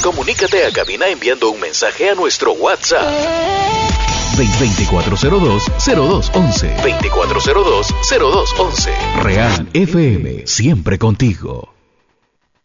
Comunícate a cabina enviando un mensaje a nuestro WhatsApp. 2402-0211. 2402-0211. Real FM, siempre contigo.